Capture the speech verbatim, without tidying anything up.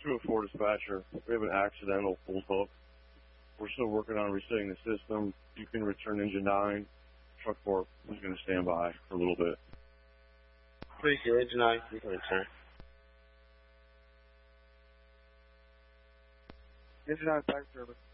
two oh four dispatcher. We have an accidental full hook. We're still working on resetting the system. You can return engine nine. Truck four is going to stand by for a little bit. Please, your engine nine, you can return. Engine nine, back service.